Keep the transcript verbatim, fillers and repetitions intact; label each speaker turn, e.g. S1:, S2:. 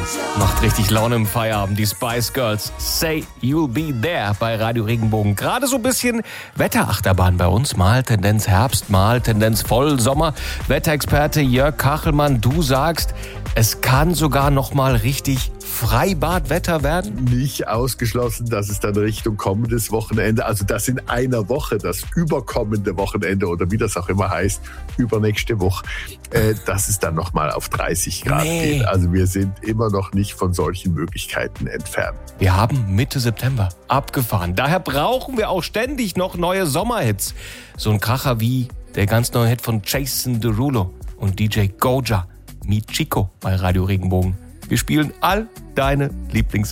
S1: Macht richtig Laune im Feierabend. Die Spice Girls, Say You'll Be There bei Radio Regenbogen. Gerade so ein bisschen Wetterachterbahn bei uns. Mal Tendenz Herbst, mal Tendenz Vollsommer. Wetterexperte Jörg Kachelmann, du sagst, es kann sogar noch mal richtig Freibadwetter werden?
S2: Nicht ausgeschlossen, dass es dann Richtung kommendes Wochenende, also das in einer Woche, das überkommende Wochenende oder wie das auch immer heißt, übernächste Woche, äh, dass es dann nochmal auf dreißig Grad nee. geht. Also wir sind immer noch nicht von solchen Möglichkeiten entfernt.
S1: Wir haben Mitte September abgefahren. Daher brauchen wir auch ständig noch neue Sommerhits. So ein Kracher wie der ganz neue Hit von Jason Derulo und D J Goja, Mi Chico bei Radio Regenbogen. Wir spielen all deine Lieblings